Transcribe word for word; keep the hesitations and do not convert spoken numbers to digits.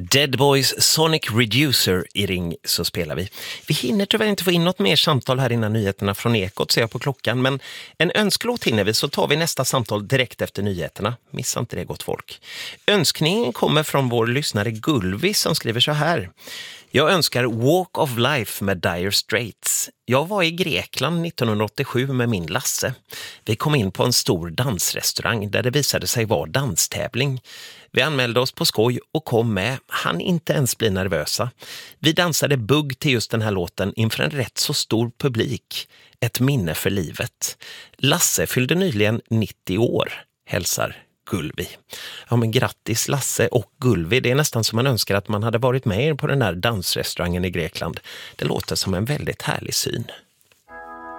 Dead Boys Sonic Reducer i Ring så spelar vi. Vi hinner tyvärr inte få in något mer samtal här innan nyheterna från Ekot, ser jag på klockan. Men en önskelåt hinner vi, så tar vi nästa samtal direkt efter nyheterna. Missa inte det, gott folk. Önskningen kommer från vår lyssnare Gulvi som skriver så här. Jag önskar Walk of Life med Dire Straits. Jag var i Grekland nittonhundraåttiosju med min Lasse. Vi kom in på en stor dansrestaurang där det visade sig vara danstävling. Vi anmälde oss på skoj och kom med. Han inte ens bli nervösa. Vi dansade bugg till just den här låten inför en rätt så stor publik. Ett minne för livet. Lasse fyllde nyligen nittio år. Hälsar Gulvi. Ja, men grattis Lasse och Gulvi. Det är nästan som man önskar att man hade varit med på den här dansrestaurangen i Grekland. Det låter som en väldigt härlig syn.